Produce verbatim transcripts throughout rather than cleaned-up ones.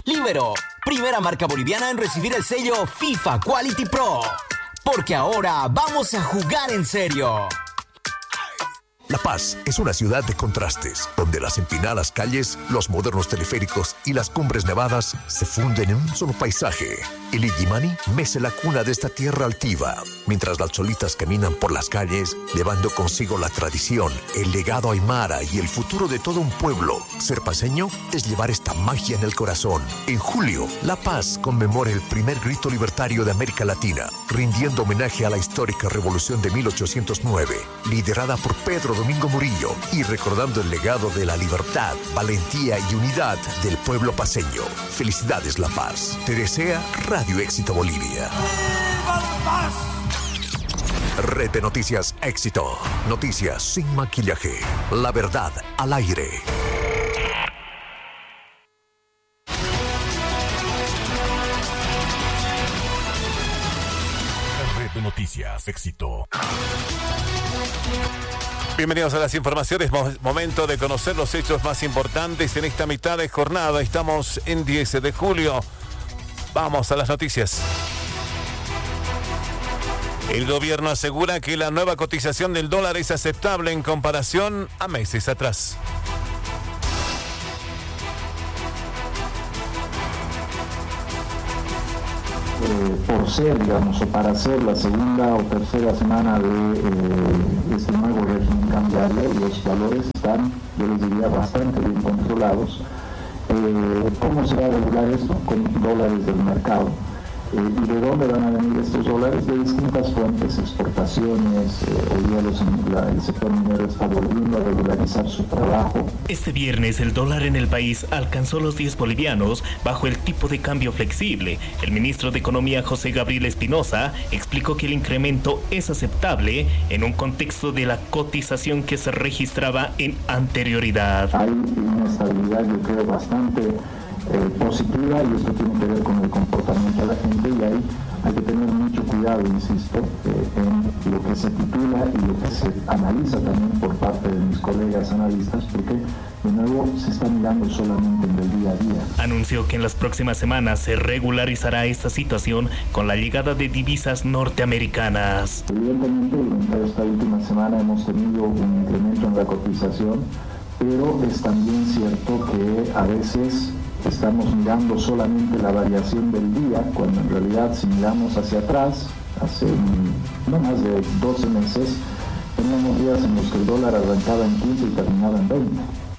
Libero, primera marca boliviana en recibir el sello FIFA Quality Pro. Porque ahora vamos a jugar en serio. La Paz es una ciudad de contrastes, donde las empinadas calles, los modernos teleféricos y las cumbres nevadas se funden en un solo paisaje. El Illimani mece la cuna de esta tierra altiva, mientras las cholitas caminan por las calles, llevando consigo la tradición, el legado aymara y el futuro de todo un pueblo. Ser paceño es llevar esta magia en el corazón. En julio, La Paz conmemora el primer grito libertario de América Latina, rindiendo homenaje a la histórica revolución de mil ochocientos nueve, liderada por Pedro Domingo Murillo, y recordando el legado de la libertad, valentía y unidad del pueblo paceño. Felicidades, La Paz. Te desea Radio Éxito Bolivia. ¡Viva La Paz! Red de Noticias Éxito. Noticias sin maquillaje. La verdad al aire. Red de Noticias Éxito. Bienvenidos a las informaciones. Momento de conocer los hechos más importantes en esta mitad de jornada. Estamos en diez de julio. Vamos a las noticias. El gobierno asegura que la nueva cotización del dólar es aceptable en comparación a meses atrás. Eh, por ser, digamos, o para ser la segunda o tercera semana de eh, este nuevo régimen cambiario, los valores están, yo les diría, bastante bien controlados. Eh, ¿Cómo se va a regular esto? Con dólares del mercado. Eh, ¿Y de dónde van a venir estos dólares? De distintas fuentes, exportaciones, eh, hoy día los, la, el sector minero está volviendo a regularizar su trabajo. Este viernes el dólar en el país alcanzó los diez bolivianos bajo el tipo de cambio flexible. El ministro de Economía, José Gabriel Espinosa, explicó que el incremento es aceptable en un contexto de la cotización que se registraba en anterioridad. Hay una estabilidad, yo creo, bastante Eh, positiva, y esto tiene que ver con el comportamiento de la gente, y ahí hay que tener mucho cuidado, insisto, eh, en lo que se titula y lo que se analiza también por parte de mis colegas analistas, porque de nuevo se está mirando solamente en el día a día. Anunció que en las próximas semanas se regularizará esta situación con la llegada de divisas norteamericanas. Evidentemente, durante esta última semana hemos tenido un incremento en la cotización, pero es también cierto que a veces estamos mirando solamente la variación del día, cuando en realidad, si miramos hacia atrás, hace no más de doce meses, teníamos días en los que el dólar arrancaba en quince y terminaba en veinte.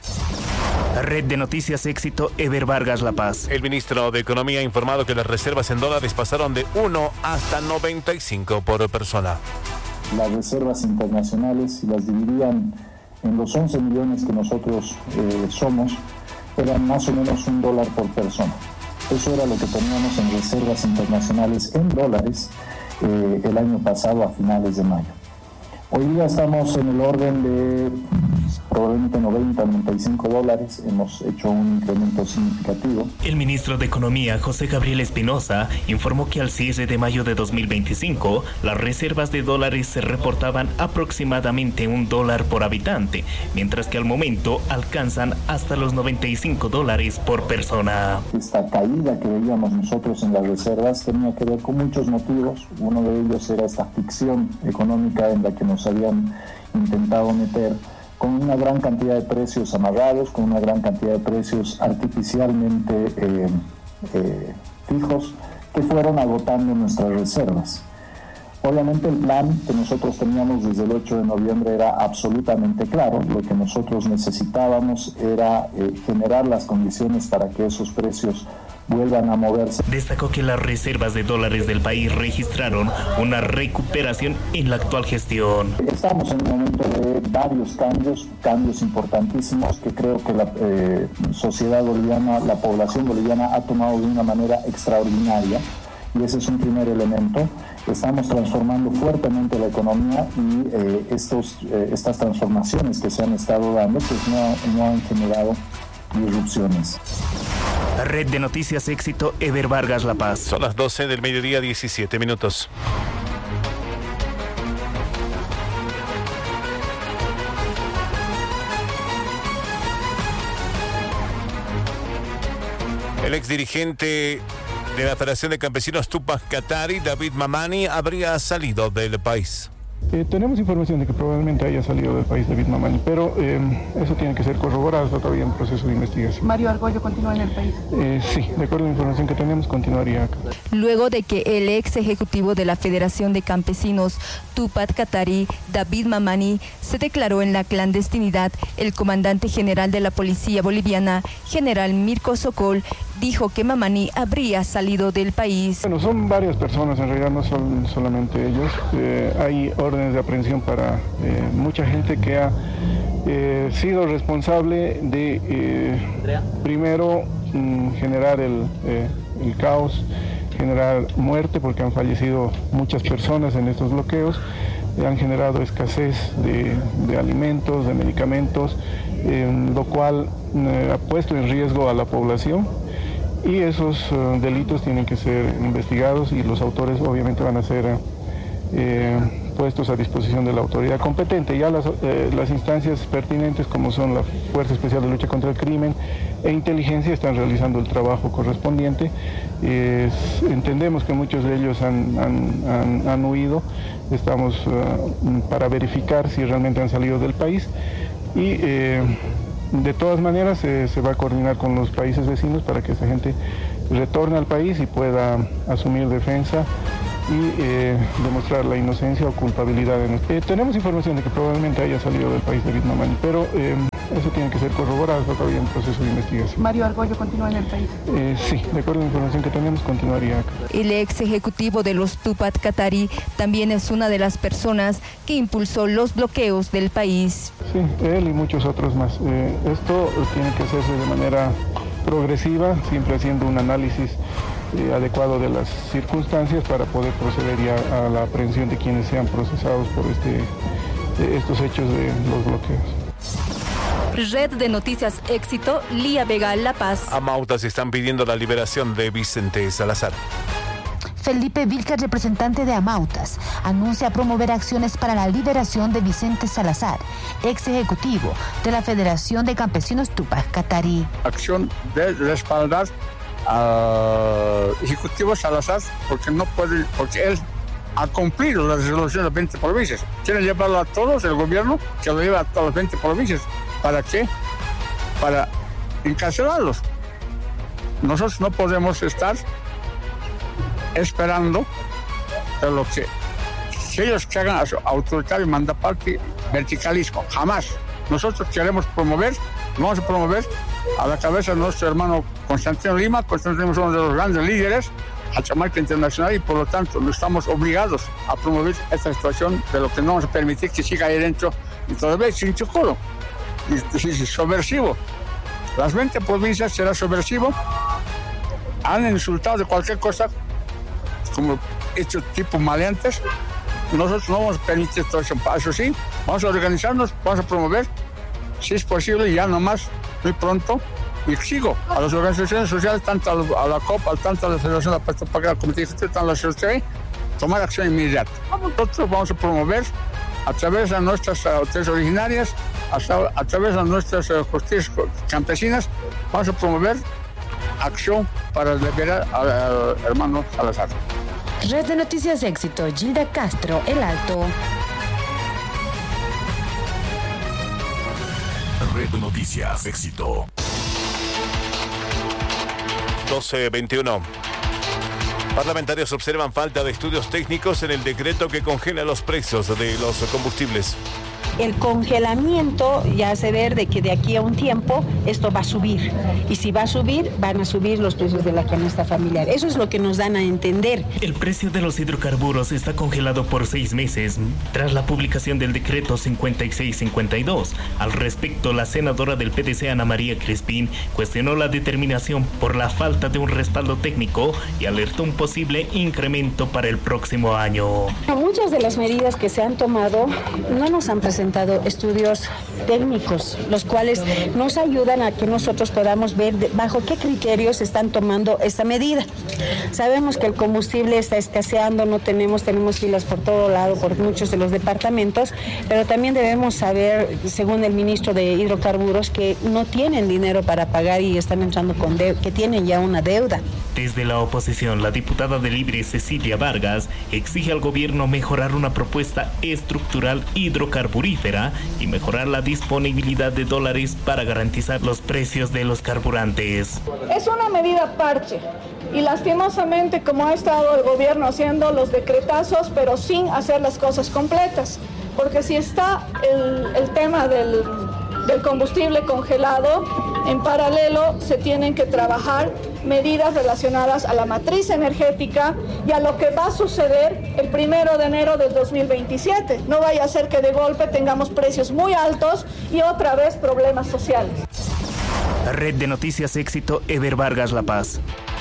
Red de Noticias Éxito, Eber Vargas, La Paz. El ministro de Economía ha informado que las reservas en dólares pasaron de uno hasta noventa y cinco por persona. Las reservas internacionales, si las dividían en los once millones que nosotros eh, somos, eran más o menos un dólar por persona. Eso era lo que teníamos en reservas internacionales en dólares eh, el año pasado a finales de mayo. Hoy día estamos en el orden de probablemente noventa, noventa y cinco dólares. Hemos hecho un incremento significativo. El ministro de Economía, José Gabriel Espinosa, informó que al cierre de mayo de dos mil veinticinco, las reservas de dólares se reportaban aproximadamente un dólar por habitante, mientras que al momento alcanzan hasta los noventa y cinco dólares por persona. Esta caída que veíamos nosotros en las reservas tenía que ver con muchos motivos. Uno de ellos era esta ficción económica en la que nos habían intentado meter, con una gran cantidad de precios amarrados, con una gran cantidad de precios artificialmente eh, eh, fijos, que fueron agotando nuestras reservas. Obviamente el plan que nosotros teníamos desde el ocho de noviembre era absolutamente claro. Lo que nosotros necesitábamos era eh, generar las condiciones para que esos precios vuelvan a moverse. Destacó que las reservas de dólares del país registraron una recuperación en la actual gestión. Estamos en un momento de varios cambios, cambios importantísimos que creo que la eh, sociedad boliviana, la población boliviana ha tomado de una manera extraordinaria, y ese es un primer elemento. Estamos transformando fuertemente la economía y eh, estos, eh, estas transformaciones que se han estado dando pues no, no han generado disrupciones. Red de Noticias Éxito, Eber Vargas, La Paz. Son las doce del mediodía, diecisiete minutos. El ex dirigente de la Federación de Campesinos Tupac Katari, David Mamani, habría salido del país. Eh, tenemos información de que probablemente haya salido del país David Mamani, pero eh, eso tiene que ser corroborado, está todavía en proceso de investigación. ¿Mario Argüello continúa en el país? Eh, sí, de acuerdo a la información que tenemos, continuaría acá. Luego de que el ex ejecutivo de la Federación de Campesinos Tupac Katari, David Mamani, se declaró en la clandestinidad, el comandante general de la Policía Boliviana, general Mirko Sokol, dijo que Mamani habría salido del país. Bueno, son varias personas, en realidad no son solamente ellos. Eh, hay órdenes de aprehensión para eh, mucha gente que ha eh, sido responsable de, eh, primero, mm, generar el, eh, el caos, generar muerte, porque han fallecido muchas personas en estos bloqueos, eh, han generado escasez de, de alimentos, de medicamentos, eh, lo cual eh, ha puesto en riesgo a la población. Y esos uh, delitos tienen que ser investigados y los autores obviamente van a ser eh, puestos a disposición de la autoridad competente. Ya las, eh, las instancias pertinentes, como son la Fuerza Especial de Lucha contra el Crimen e Inteligencia, están realizando el trabajo correspondiente. Eh, entendemos que muchos de ellos han, han, han, han huido. Estamos uh, para verificar si realmente han salido del país y eh, de todas maneras, eh, se va a coordinar con los países vecinos para que esa gente retorne al país y pueda asumir defensa y eh, demostrar la inocencia o culpabilidad. De eh, tenemos información de que probablemente haya salido del país David Mamani, pero eh, eso tiene que ser corroborado, está todavía en proceso de investigación. ¿Mario Argüello continúa en el país? Eh, sí, de acuerdo a la información que tenemos, continuaría acá. El ex ejecutivo de los Tupac Katari también es una de las personas que impulsó los bloqueos del país. Sí, él y muchos otros más. Eh, esto tiene que hacerse de manera progresiva, siempre haciendo un análisis eh, adecuado de las circunstancias para poder proceder ya a la aprehensión de quienes sean procesados por este, eh, estos hechos de los bloqueos. Red de Noticias Éxito, Lía Vega, La Paz. Amautas están pidiendo la liberación de Vicente Salazar. Felipe Vilca, representante de Amautas, anuncia promover acciones para la liberación de Vicente Salazar, ex ejecutivo de la Federación de Campesinos Tupac Katari. Acción de respaldar al ejecutivo Salazar porque no puede, porque él ha cumplido la resolución de las veinte provincias. Quiere llevarlo a todos, el gobierno, que lo lleva a todas las veinte provincias. ¿Para qué? Para encarcelarlos. Nosotros no podemos estar esperando de lo que, que ellos que hagan a su autoritario mandaparte verticalismo. Jamás. Nosotros queremos promover, vamos a promover a la cabeza de nuestro hermano Constantino Lima. Constantino Lima es uno de los grandes líderes a la marca internacional y por lo tanto no estamos obligados a promover esta situación de lo que no vamos a permitir que siga ahí dentro y todavía sin chuculo y, y, y subversivo. Las veinte provincias será subversivo. Han insultado de cualquier cosa como hechos tipo maleantes. Nosotros no vamos a permitir todo eso. Eso sí, vamos a organizarnos, vamos a promover, si es posible, ya nomás, muy pronto, y exijo a las organizaciones sociales, tanto a la, a la COP, tanto a la Federación de la Paz Pagada, al Comité Ejecutivo, tanto a la C O C, tomar acción inmediata. Nosotros vamos a promover a través de nuestras autoridades originarias, a, a través de nuestras uh, justicias campesinas, vamos a promover acción para liberar al, al hermano Salazar. Red de Noticias Éxito, Gilda Castro, El Alto. Red de Noticias Éxito. doce veintiuno. Parlamentarios observan falta de estudios técnicos en el decreto que congela los precios de los combustibles. El congelamiento ya hace ver de que de aquí a un tiempo esto va a subir. Y si va a subir, van a subir los precios de la canasta familiar. Eso es lo que nos dan a entender. El precio de los hidrocarburos está congelado por seis meses tras la publicación del decreto cincuenta y seis cincuenta y dos. Al respecto, la senadora del P D C, Ana María Crespín, cuestionó la determinación por la falta de un respaldo técnico y alertó un posible incremento para el próximo año. Muchas de las medidas que se han tomado no nos han presentado presentado estudios técnicos, los cuales nos ayudan a que nosotros podamos ver de, bajo qué criterios están tomando esta medida. Sabemos que el combustible está escaseando, no tenemos, tenemos filas por todo lado, por muchos de los departamentos, pero también debemos saber, según el ministro de Hidrocarburos, que no tienen dinero para pagar y están entrando con deuda, que tienen ya una deuda. Desde la oposición, la diputada de Libre Cecilia Vargas exige al gobierno mejorar una propuesta estructural hidrocarburífera y mejorar la disponibilidad de dólares para garantizar los precios de los carburantes. Es una medida parche y lastimosamente, como ha estado el gobierno haciendo los decretazos, pero sin hacer las cosas completas, porque si está el, el tema del, del combustible congelado, en paralelo se tienen que trabajar medidas relacionadas a la matriz energética y a lo que va a suceder el primero de enero del dos mil veintisiete. No vaya a ser que de golpe tengamos precios muy altos y otra vez problemas sociales. Red de Noticias Éxito, Ever Vargas, La Paz.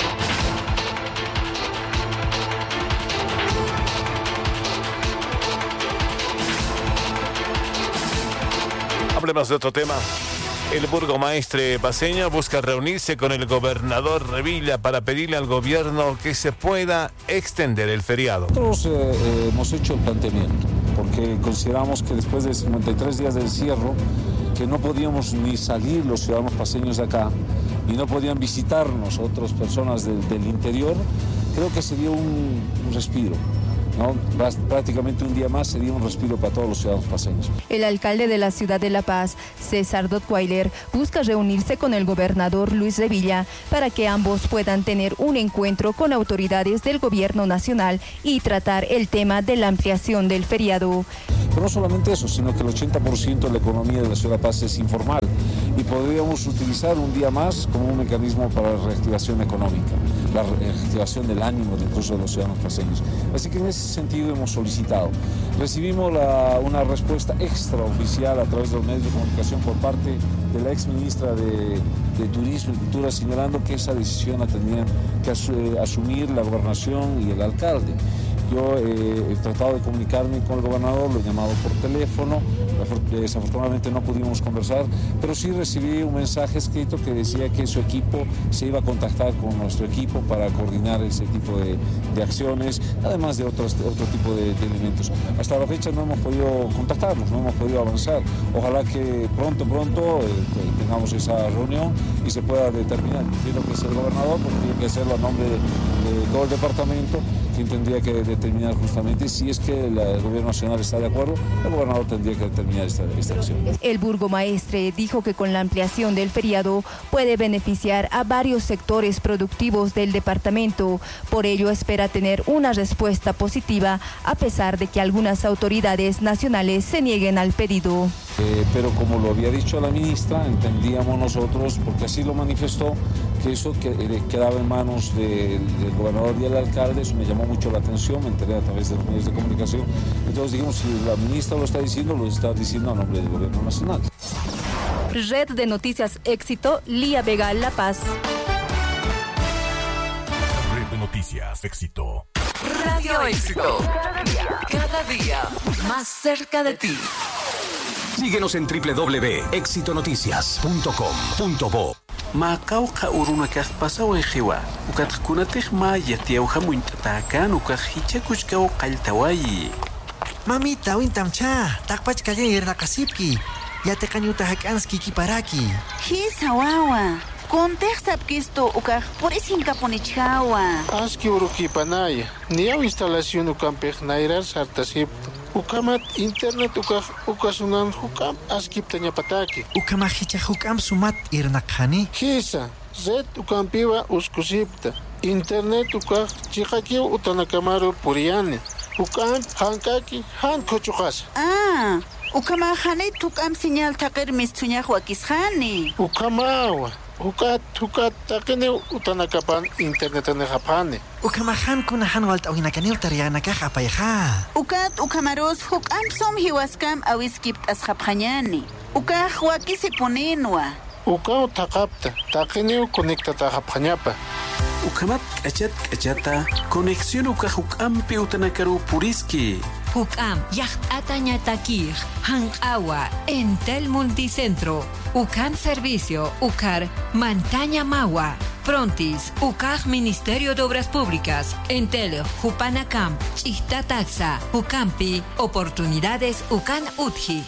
Hablemos de otro tema. El burgomaestre paceño busca reunirse con el gobernador Revilla para pedirle al gobierno que se pueda extender el feriado. Nosotros eh, eh, hemos hecho el planteamiento, porque consideramos que después de cincuenta y tres días de encierro, que no podíamos ni salir los ciudadanos paceños de acá y no podían visitarnos otras personas de, del interior, creo que sería un, un respiro. ¿No? Prácticamente un día más sería un respiro para todos los ciudadanos paceños. El alcalde de la ciudad de La Paz, César Dottweiler, busca reunirse con el gobernador Luis Revilla para que ambos puedan tener un encuentro con autoridades del gobierno nacional y tratar el tema de la ampliación del feriado. Pero no solamente eso, sino que el ochenta por ciento de la economía de la ciudad de La Paz es informal y podríamos utilizar un día más como un mecanismo para la reactivación económica, la reactivación del ánimo incluso de los ciudadanos paceños. Así que en ese sentido hemos solicitado. Recibimos la, una respuesta extraoficial a través de los medios de comunicación por parte de la ex ministra de, de Turismo y Cultura, señalando que esa decisión la tenían que asu, asumir la gobernación y el alcalde. Yo eh, he tratado de comunicarme con el gobernador, lo he llamado por teléfono, desafortunadamente no pudimos conversar, pero sí recibí un mensaje escrito que decía que su equipo se iba a contactar con nuestro equipo para coordinar ese tipo de, de acciones, además de otros, otro tipo de, de elementos. Hasta la fecha no hemos podido contactarnos, no hemos podido avanzar. Ojalá que pronto, pronto eh, tengamos esa reunión y se pueda determinar. Entiendo que es el gobernador, porque tiene que hacerlo a nombre de, de todo el departamento, quien tendría que determinar justamente si es que la, el gobierno nacional está de acuerdo, el gobernador tendría que determinar esta, esta acción. El burgomaestre dijo que con la ampliación del feriado puede beneficiar a varios sectores productivos del departamento. Por ello espera tener una respuesta positiva a pesar de que algunas autoridades nacionales se nieguen al pedido. Eh, pero como lo había dicho la ministra, entendíamos nosotros, porque así lo manifestó, que eso que, eh, quedaba en manos de, del gobernador y el alcalde. Eso me llamó mucho la atención, me enteré a través de los medios de comunicación. Entonces dijimos, si la ministra lo está diciendo, lo está diciendo a nombre del gobierno nacional. Red de Noticias Éxito, Lía Vega, La Paz. Red de Noticias Éxito. Radio Éxito. Cada día, cada día más cerca de ti. Síguenos en doble u doble u doble u punto éxito noticias punto com punto bo. Macauca uruna que pasado en Jiwa, ucatcunatej maya tiauja muintatacan, ucajichacuchcao caltawayi. Mamita, wintamcha, takpach kayen rakasipki, ya te cañuta hakanski kiparaki. Hisawawa, contej sapkisto ucaj, por eso incaponichawa. Aski uruki panaya, ni au instalación ucampej nairar sartasipto. Ukamat internet ukah ukasunan hukam askip tanya pataki. Ukamahicha hukam sumat irnakhani. Hisa, zet ukampiwa uskusipta. Internet ukah chikakiu utanakamaru puriane. Ukam hankaki han kochukas. Ah, ukamahane tukam señal takir mistunya huakishani. Ukamawa. Hukat hukat takene utanakapan internet ane japane. Ukamahan kunahan walt awinakanil tariana ka kapayha. Ukat ukamaros hukam som hiwaskam awiskipt as japanyani. Ukah huakisi ponenwa. Ukao takapta takene konekta ta japanyapa. ukamat kachat kachata conexión ukaj ukampi utanakaru puriski. Ukam yachtata ñatakir hankawa Entel Multicentro Ukam Servicio Ukar Mantaña Mawa Prontis Ukaj Ministerio de Obras Públicas Entel Jupanacam Chista Taxa Ukampi Oportunidades Ukan Utji.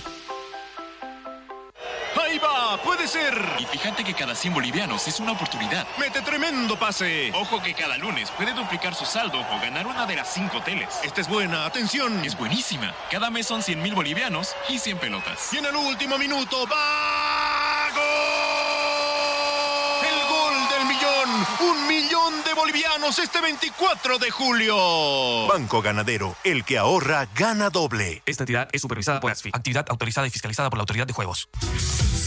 ¡Ahí va! ¡Puede ser! Y fíjate que cada cien bolivianos es una oportunidad. ¡Mete tremendo pase! Ojo que cada lunes puede duplicar su saldo o ganar una de las cinco teles. Esta es buena, atención. Es buenísima. Cada mes son cien mil bolivianos y cien pelotas. Y en el último minuto, ¡va! ¡Gol! ¡El gol del millón! ¡Un millón de bolivianos este veinticuatro de julio! Banco Ganadero, el que ahorra, gana doble. Esta entidad es supervisada por ASFI, actividad autorizada y fiscalizada por la Autoridad de Juegos.